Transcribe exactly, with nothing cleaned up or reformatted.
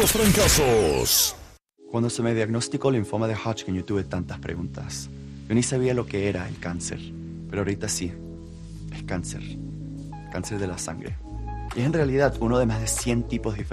los trancazos. Cuando se me diagnosticó linfoma de Hodgkin, yo tuve tantas preguntas. Yo ni sabía lo que era el cáncer, pero ahorita sí, es cáncer, cáncer de la sangre. Y es en realidad uno de más de cien tipos diferentes